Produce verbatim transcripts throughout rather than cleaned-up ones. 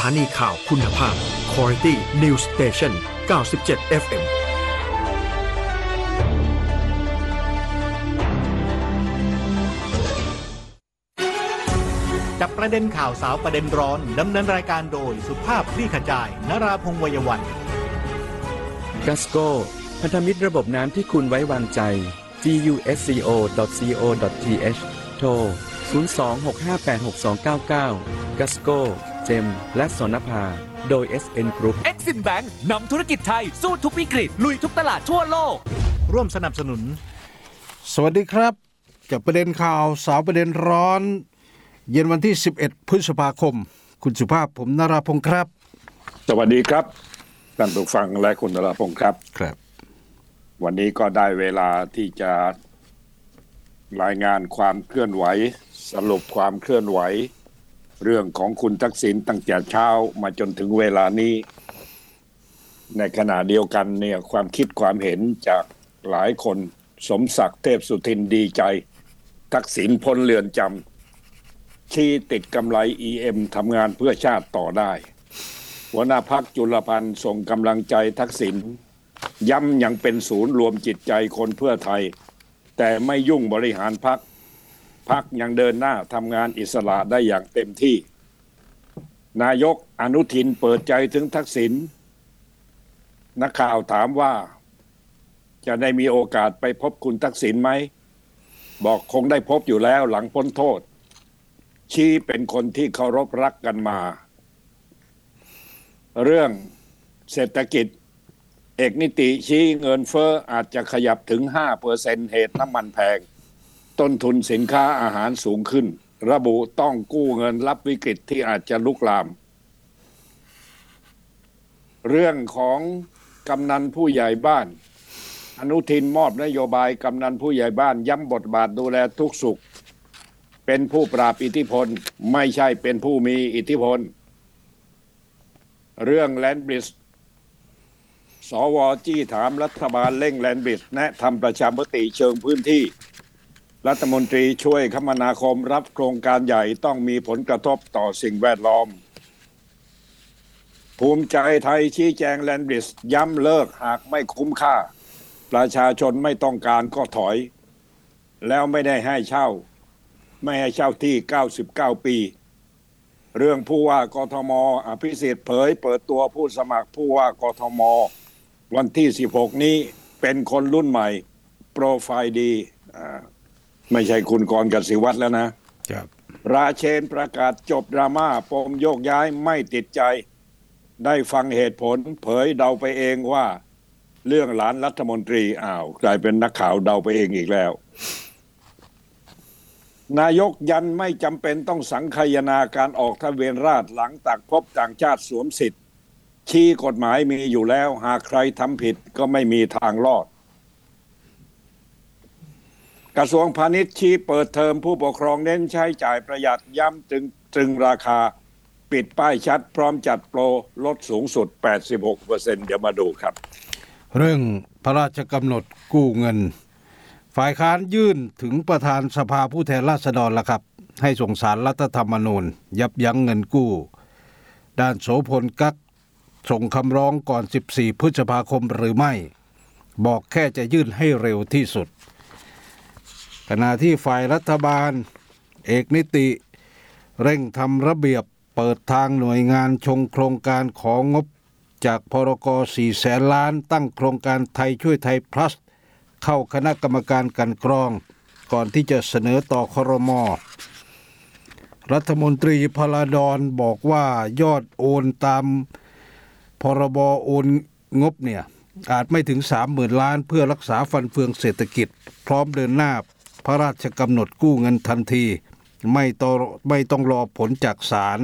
ถานีข่าวคุณภาพ Quality News Station เก้าสิบเจ็ด เอฟ เอ็มจับประเด็นข่าวสาวประเด็นร้อนดำเนินรายการโดยสุภาพคลี่ขจายนราพงษ์วัยวันกัสโก้พันธมิตรระบบน้ำที่คุณไว้วางใจ จี ยู เอส ซี โอ ดอท ซี โอ ดอท ที เอช โทร ศูนย์ สอง หก ห้า แปด หก สอง เก้า เก้า กัสโก้ เจม และสนภาโดย เอส เอ็น Group Exim Bank นำธุรกิจไทยสู้ทุกวิกฤตลุยทุกตลาดทั่วโลกร่วมสนับสนุนสวัสดีครับจากประเด็นข่าวสาวประเด็นร้อนเย็นวันที่สิบเอ็ดพฤษภาคมคุณสุภาพผมนราพงษ์ครับสวัสดีครับท่านผู้ฟังและคุณนราพงษ์ครับครับวันนี้ก็ได้เวลาที่จะรายงานความเคลื่อนไหวสรุปความเคลื่อนไหวเรื่องของคุณทักษิณตั้งแต่เช้ามาจนถึงเวลานี้ในขณะเดียวกันเนี่ยความคิดความเห็นจากหลายคนสมศักดิ์เทพสุทินดีใจทักษิณพ้นเรือนจำชี้ติดกำไร อี เอ็ม ทำงานเพื่อชาติต่อได้หัวหน้าพรรคจุลพันธ์ส่งกำลังใจทักษิณย้ำยังเป็นศูนย์รวมจิตใจคนเพื่อไทยแต่ไม่ยุ่งบริหารพรรคพรรคยังเดินหน้าทำงานอิสระได้อย่างเต็มที่นายกอนุทินเปิดใจถึงทักษิณนักข่าวถามว่าจะได้มีโอกาสไปพบคุณทักษิณไหมบอกคงได้พบอยู่แล้วหลังพ้นโทษชี้เป็นคนที่เคารพรักกันมาเรื่องเศรษฐกิจเอกนิติชี้เงินเฟ้ออาจจะขยับถึง ห้าเปอร์เซ็นต์ เหตุน้ำมันแพงต้นทุนสินค้าอาหารสูงขึ้นระบุต้องกู้เงินรับวิกฤตที่อาจจะลุกลามเรื่องของกำนันผู้ใหญ่บ้านอนุทินมอบนโยบายกำนันผู้ใหญ่บ้านย้ำบทบาทดูแลทุกสุขเป็นผู้ปราบอิทธิพลไม่ใช่เป็นผู้มีอิทธิพลเรื่องแลนด์บริดจ์สวจี้ถามรัฐบาลเร่งแลนด์บริดจ์แนะทำประชามติเชิงพื้นที่รัฐมนตรีช่วยคมนาคมรับโครงการใหญ่ต้องมีผลกระทบต่อสิ่งแวดล้อมภูมิใจไทยชี้แจงแลนด์บริดจ์ย้ำเลิกหากไม่คุ้มค่าประชาชนไม่ต้องการก็ถอยแล้วไม่ได้ให้เช่าไม่ให้เช่าที่เก้าสิบเก้าปีเรื่องผู้ว่ากทม.อภิสิทธิ์เผยเปิดตัวผู้สมัครผู้ว่ากทม.วันที่สิบหกนี้เป็นคนรุ่นใหม่โปรไฟล์ดีอ่าไม่ใช่คุณกรณ์ กสิวัฒน์แล้วนะครับราเชนประกาศจบดราม่าปมโยกย้ายไม่ติดใจได้ฟังเหตุผลเผยเดาไปเองว่าเรื่องหลานรัฐมนตรีอ้าวกลายเป็นนักข่าวเดาไปเองอีกแล้วนายกยันไม่จำเป็นต้องสังคายนาการออกทะเบียนราษฎร์หลังตักพบต่างชาติสวมสิทธิ์ชี้กฎหมายมีอยู่แล้วหากใครทำผิดก็ไม่มีทางรอดกระทรวงพาณิชย์ชี้เปิดเทอมผู้ปกครองเน้นใช้จ่ายประหยัดย้ำตึงตรึงราคาปิดป้ายชัดพร้อมจัดโปรลดสูงสุด แปดสิบหกเปอร์เซ็นต์ เดี๋ยวมาดูครับเรื่องพระราชกำหนดกู้เงินฝ่ายค้านยื่นถึงประธานสภาผู้แทนราษฎรแล้วครับให้ส่งสารรัฐธรรมนูญยับยั้งเงินกู้ด้านโสพลกั๊กส่งคำร้องก่อนสิบสี่พฤษภาคมหรือไม่บอกแค่จะยื่นให้เร็วที่สุดขณะที่ฝ่ายรัฐบาลเอกนิติเร่งทำระเบียบเปิดทางหน่วยงานชงโครงการของงบจากพรกสี่แสนล้านตั้งโครงการไทยช่วยไทย plus เข้าคณะกรรมการกลั่นกรองก่อนที่จะเสนอต่อครม.รัฐมนตรีพลาดอนบอกว่ายอดโอนตามพรบโอนงบเนี่ยอาจไม่ถึง สามหมื่น ล้านเพื่อรักษาฟันเฟืองเศรษฐกิจพร้อมเดินหน้าพระราชกำหนดกู้เงินทันทีไม่ต้องไม่ต้องรอผลจากศาล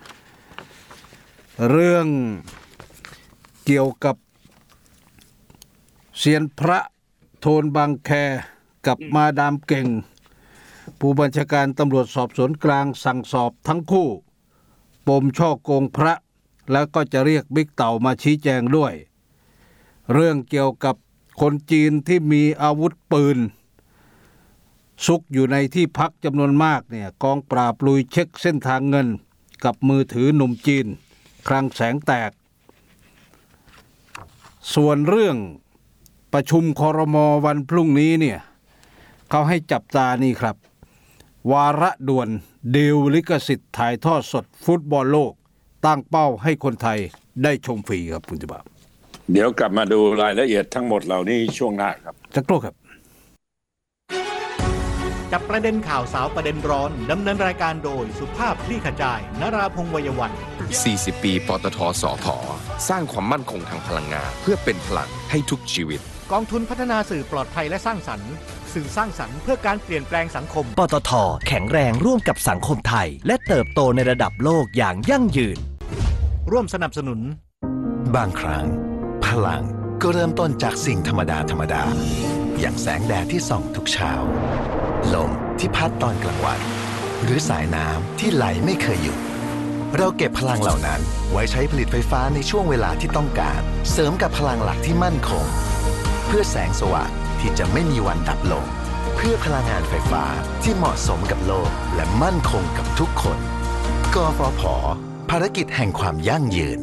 เรื่องเกี่ยวกับเซียนพระโทนบางแคกับมาดามเก่งผู้บัญชาการตำรวจสอบสวนกลางสั่งสอบทั้งคู่ปมช่อโกงพระแล้วก็จะเรียกบิ๊กเต่ามาชี้แจงด้วยเรื่องเกี่ยวกับคนจีนที่มีอาวุธปืนซุกอยู่ในที่พักจำนวนมากเนี่ยกองปราบลุยเช็คเส้นทางเงินกับมือถือหนุ่มจีนคลังแสงแตกส่วนเรื่องประชุมครม.วันพรุ่งนี้เนี่ยเขาให้จับตานี่ครับวาระด่วนดีลลิขสิทธิ์ถ่ายทอดสดฟุตบอลโลกตั้งเป้าให้คนไทยได้ชมฟรีครับคุณจิบาเดี๋ยวกลับมาดูรายละเอียดทั้งหมดเหล่านี้ช่วงหน้าครับสักครู่ครับจับประเด็นข่าวสาวประเด็นร้อนดำเนินรายการโดยสุภาพคลี่ขจายนราพงษ์วัยวันสี่สิบ ปีปตทสผ.สร้างความมั่นคงทางพลังงานเพื่อเป็นพลังให้ทุกชีวิตกองทุนพัฒนาสื่อปลอดภัยและสร้างสรรค์สื่อสร้างสรรค์เพื่อการเปลี่ยนแปลงสังคมปตท.แข็งแรงร่วมกับสังคมไทยและเติบโตในระดับโลกอย่างยั่งยืนร่วมสนับสนุนบางครั้งพลังก็เริ่มต้นจากสิ่งธรรมดาธรรมดาอย่างแสงแดดที่ส่องทุกเช้าลมที่พัดตอนกลางวันหรือสายน้ำที่ไหลไม่เคยหยุดเราเก็บพลังเหล่านั้นไว้ใช้ผลิตไฟฟ้าในช่วงเวลาที่ต้องการเสริมกับพลังหลักที่มั่นคงเพื่อแสงสว่างที่จะไม่มีวันดับลงเพื่อพลังงานไฟฟ้าที่เหมาะสมกับโลกและมั่นคงกับทุกคนกฟผ.ภารกิจแห่งความยั่งยืน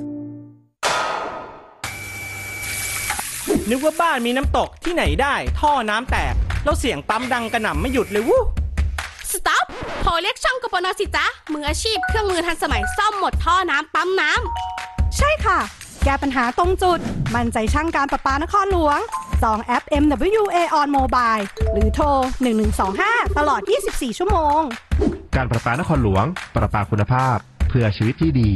นึกว่าบ้านมีน้ำตกที่ไหนได้ท่อน้ำแตกแล้วเสียงปั๊มดังกระหน่ำไม่หยุดเลยวู้สต็อปโทรเรียกช่างกปนสิจ๊ะมืออาชีพเครื่องมือทันสมัยซ่อมหมดท่อน้ำปั๊มน้ำใช่ค่ะแก้ปัญหาตรงจุดมั่นใจช่างการประปานครหลวงจองแอป เอ็ม ดับเบิลยู เอ on mobile หรือโทรหนึ่งหนึ่งสองห้าตลอดยี่สิบสี่ชั่วโมงการประปานครหลวงประปาคุณภาพเพื่อชีวิตที่ดี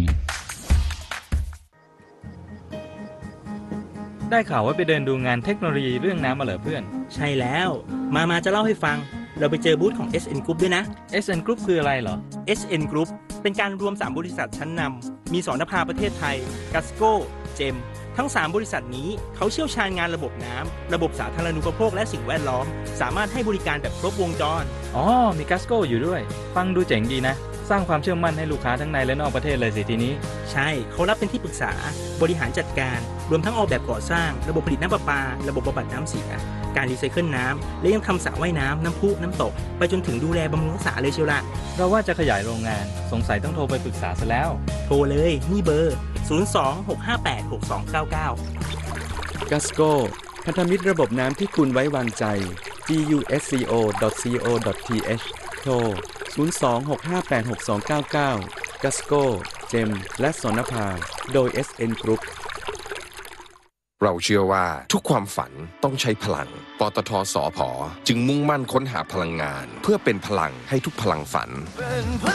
ได้ข่าวว่าไปเดินดูงานเทคโนโลยีเรื่องน้ำมาเหรอเพื่อนใช่แล้วมามาจะเล่าให้ฟังเราไปเจอบูธของ เอส เอ็น Group ด้วยนะเอส เอ็น Group คืออะไรเหรอเอส เอ็น Group เป็นการรวมสามบริษัทชั้นนำมีสอนภาประเทศไทย Gasco เจม ทั้งสามบริษัทนี้เขาเชี่ยวชาญงานระบบน้ำระบบสาธารณูปโภคและสิ่งแวดล้อมสามารถให้บริการแบบครบวงจรอ๋อมี Gasco อยู่ด้วยฟังดูเจ๋งดีนะสร้างความเชื่อมั่นให้ลูกค้าทั้งในและนอกประเทศเลยสิทีนี้ใช่เขารับเป็นที่ปรึกษาบริหารจัดการรวมทั้งออกแบบก่อสร้างระบบผลิตน้ำประปาระบบบำบัดน้ำเสียการรีไซเคิลน้ำและยังทำสระว่ายน้ำน้ำพุน้ำตกไปจนถึงดูแลบำรุงรักษาเลยเชียวล่ะเราว่าจะขยายโรงงานสงสัยต้องโทรไปปรึกษาซะแล้วโทรเลยนี่เบอร์ศูนย์ สอง หก ห้า แปด หก สอง เก้า เก้า Gasco พันธมิตรระบบน้ำที่คุณไว้วางใจ จี ยู เอส ซี โอ ดอท ซี โอ ดอท ที เอช โทรศูนย์ สอง หก ห้า แปด หก สอง เก้า เก้า Gasco เจม และสนภาโดย เอส เอ็น Group เราเชื่อว่าทุกความฝันต้องใช้พลังปตทสผ.จึงมุ่งมั่นค้นหาพลังงานเพื่อเป็นพลังให้ทุกพลังฝัน